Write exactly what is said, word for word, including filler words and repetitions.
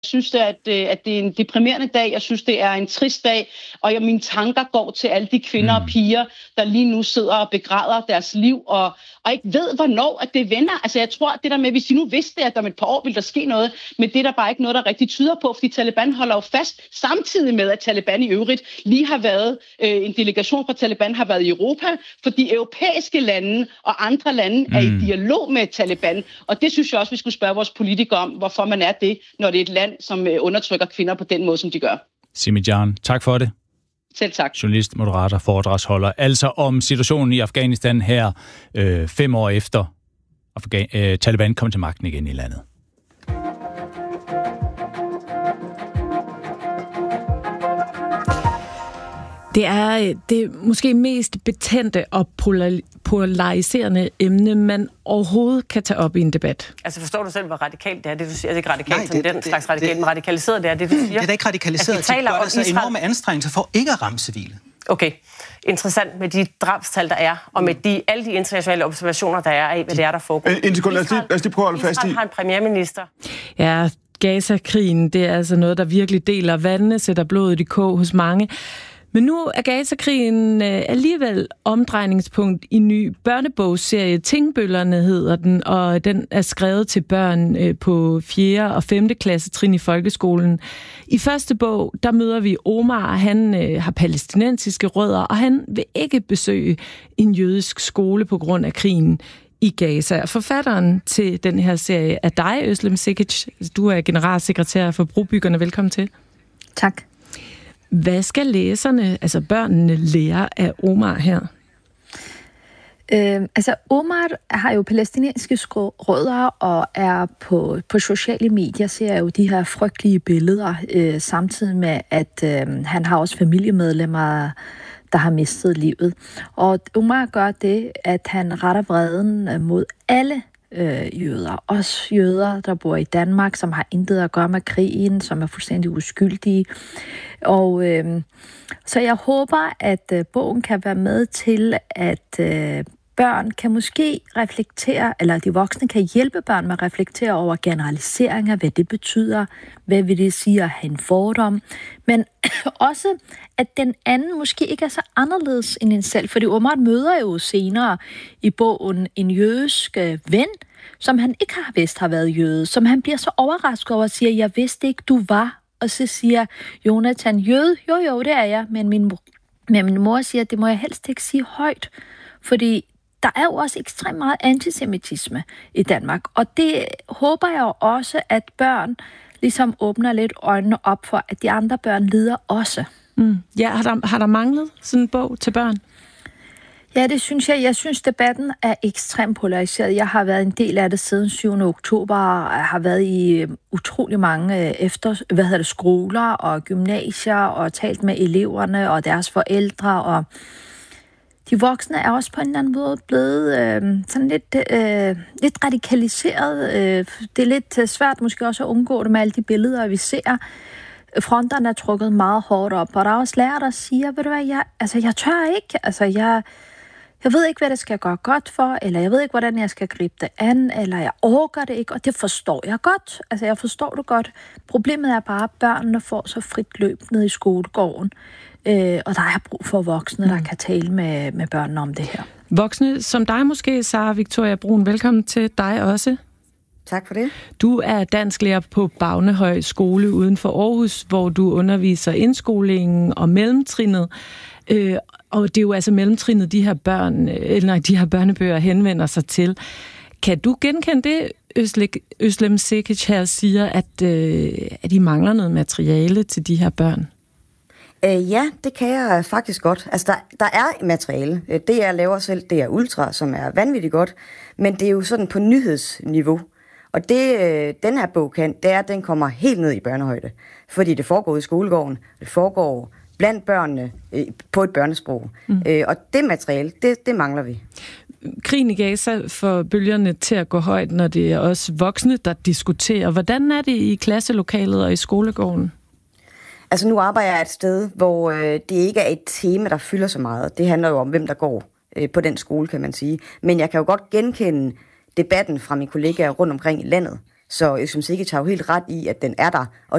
synes, at, at det er en deprimerende dag. Jeg synes, det er en trist dag. Og jeg, mine tanker går til alle de kvinder og piger, der lige nu sidder og begræder deres liv og, og ikke ved, hvornår at det vender. Altså, jeg tror, at det der med, hvis de nu vidste, at om et par år ville der ske noget, men det er der bare ikke noget, der rigtig tyder på, fordi Taliban holder jo fast, samtidig med, at Taliban i øvrigt lige har været, øh, en delegation fra Taliban har været i Europa, fordi europæiske lande og andre lande mm. er i dialog med Taliban. Og det synes jeg også, vi skulle spørge vores politikere om, hvorfor man er det, når det er et land, som undertrykker kvinder på den måde, som de gør. Simi Jan, tak for det. Selv tak. Journalist, moderator, foredragsholder. Altså om situationen i Afghanistan her øh, fem år efter Afghan- øh, Taliban kom til magten igen i landet. Det er det måske mest betændte og polariserende emne, man overhovedet kan tage op i en debat. Altså forstår du selv, hvor radikalt det er, det du siger? Det er ikke radikalt Nej, det, som den slags radikalt, men radikaliseret det er, det du siger. Det er da ikke radikaliseret. Altså, de gør der så enorme anstrengelser for ikke at ramme civile. Okay. Interessant med de drabstal, der er, og med de, alle de internationale observationer, der er af, hvad det er, der foregår. En sekund, lad os lige, lad os lige prøve at holde fast i. Israel har en premierminister. Ja, Gaza-krigen, det er altså noget, der virkelig deler vandene, sætter blodet i kog hos mange. Men nu er Gaza-krigen øh, alligevel omdrejningspunkt i en ny børnebogsserie. Tingbøllerne hedder den, og den er skrevet til børn øh, på fjerde og femte klasse trin i folkeskolen. I første bog, der møder vi Omar. Han øh, har palæstinensiske rødder, og han vil ikke besøge en jødisk skole på grund af krigen i Gaza. Forfatteren til den her serie er dig, Özlem Cekic. Du er generalsekretær for Brobyggerne. Velkommen til. Tak. Hvad skal læserne, altså børnene, lære af Omar her? Øh, altså Omar har jo palæstinensiske rødder og er på, på sociale medier, ser jo de her frygtelige billeder, øh, samtidig med, at øh, han har også familiemedlemmer, der har mistet livet. Og Omar gør det, at han retter vreden mod alle Øh, jøder. Også jøder, der bor i Danmark, som har intet at gøre med krigen, som er fuldstændig uskyldige. Og øh, så jeg håber, at øh, bogen kan være med til, at øh, børn kan måske reflektere, eller de voksne kan hjælpe børn med at reflektere over generaliseringer, hvad det betyder, hvad vil det sige at have en fordom, men også, at den anden måske ikke er så anderledes end en selv, fordi Omar møder jo senere i bogen en jødisk ven, som han ikke har vidst har været jøde, som han bliver så overrasket over og siger, jeg vidste ikke, du var, og så siger Jonathan, jøde, jo jo, det er jeg, men min, men min mor siger, det må jeg helst ikke sige højt, fordi der er jo også ekstremt meget antisemitisme i Danmark, og det håber jeg jo også, at børn ligesom åbner lidt øjnene op for, at de andre børn lider også. Mm. Ja, har der, har der manglet sådan en bog til børn? Ja, det synes jeg. Jeg synes, debatten er ekstremt polariseret. Jeg har været en del af det siden syvende oktober, og jeg har været i utrolig mange efter, hvad hedder det, skoler og gymnasier, og talt med eleverne og deres forældre, og de voksne er også på en eller anden måde blevet øh, sådan lidt, øh, lidt radikaliseret. Øh, det er lidt svært måske også at undgå det med alle de billeder, vi ser. Fronterne er trukket meget hårdt op, og der er også lærere, der siger, ved du hvad, jeg, altså, jeg tør ikke, altså jeg, jeg ved ikke, hvad det skal gøre godt for, eller jeg ved ikke, hvordan jeg skal gribe det an, eller jeg orker det ikke, og det forstår jeg godt. Altså, jeg forstår det godt. Problemet er bare, at børnene får så frit løb ned i skolegården, øh, og der er brug for voksne, der kan tale med, med børnene om det her. Voksne som dig måske, Sara Victoria Brun. Velkommen til dig også. Tak for det. Du er dansklærer på Bagnehøj Skole uden for Aarhus, hvor du underviser indskolingen og mellemtrinnet. Øh, og det er jo altså mellemtrinnet, de her børn, eller nej, de her børnebøger henvender sig til. Kan du genkende det, Özlem Cekic her siger, at, øh, at I mangler noget materiale til de her børn? Øh, ja, det kan jeg faktisk godt. Altså, der, der er materiale. Det, jeg laver selv, det er Ultra, som er vanvittigt godt, men det er jo sådan på nyhedsniveau. Og det, øh, den her bog kan, det er, at den kommer helt ned i børnehøjde. Fordi det foregår i skolegården, det foregår blandt børnene øh, på et børnesprog. Mm. Øh, og det materiale, det, det mangler vi. Krigen i Gaza får bølgerne til at gå højt, når det er også voksne, der diskuterer. Hvordan er det i klasselokalet og i skolegården? Altså nu arbejder jeg et sted, hvor øh, det ikke er et tema, der fylder så meget. Det handler jo om, hvem der går øh, på den skole, kan man sige. Men jeg kan jo godt genkende debatten fra mine kollegaer rundt omkring i landet, Så jeg synes ikke, at jeg har helt ret i, at den er der. Og